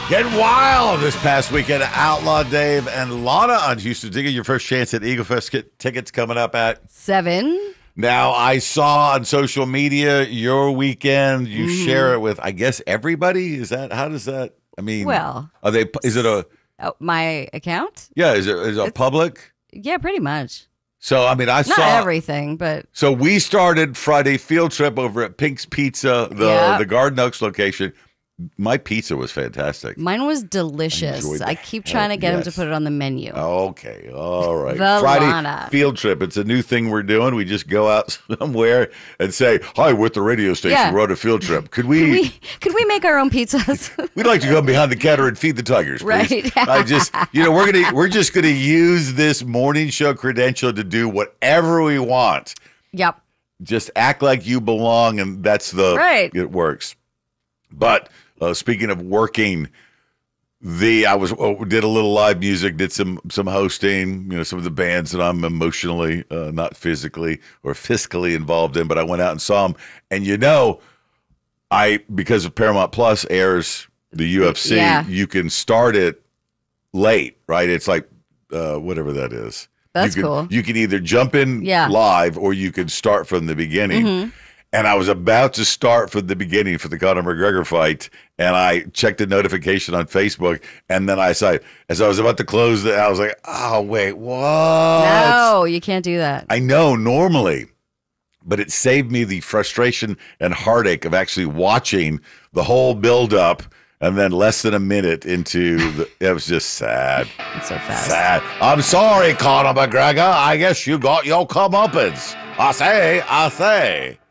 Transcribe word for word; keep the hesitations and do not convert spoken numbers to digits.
Getting wild this past weekend. Outlaw Dave and Lana on Houston Digger. Your first chance at Eagle Fest tickets coming up at seven. Now, I saw on social media your weekend. You mm. share it with, I guess, everybody. Is that, how does that, I mean, well, are they, is it a, oh, my account? Yeah, is it, is it a public? Yeah, pretty much. So, I mean, I Not saw. Not everything, but. So, we started Friday field trip over at Pink's Pizza, the, yeah. the Garden Oaks location. My pizza was fantastic. Mine was delicious. I, I keep trying to get yes. him to put it on the menu. Okay, all right. The Friday Lana. Field trip. It's a new thing we're doing. We just go out somewhere and say, "Hi, we're at the radio station. Yeah. We're on a field trip. Could we? Could we, could we make our own pizzas? We'd like to come behind the counter and feed the tigers, please." Right. I just, you know, we're gonna we're just gonna use this morning show credential to do whatever we want. Yep. Just act like you belong, and that's the right. It works, but. Uh, speaking of working, the I was oh, did a little live music, did some some hosting. You know, some of the bands that I'm emotionally, uh, not physically or fiscally involved in, but I went out and saw them. And you know, I because of Paramount Plus airs the U F C, yeah. you can start it late, right? It's like uh, whatever that is. That's you can, cool. You can either jump in yeah. live or you can start from the beginning. Mm-hmm. And I was about to start from the beginning for the Conor McGregor fight, and I checked the notification on Facebook, and then I saw, as I was about to close it, I was like, oh, wait, what? No, you can't do that. I know normally, but it saved me the frustration and heartache of actually watching the whole build-up, and then less than a minute into the, it was just sad. It's so fast. Sad. I'm sorry, Conor McGregor. I guess you got your comeuppance. I say, I say.